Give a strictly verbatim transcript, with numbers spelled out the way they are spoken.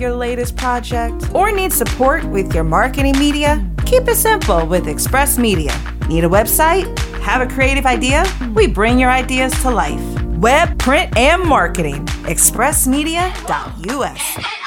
your latest project, or need support with your marketing media? Keep it simple with Express Media. Need a website? Have a creative idea? We bring your ideas to life. Web, print, and marketing. express media dot U S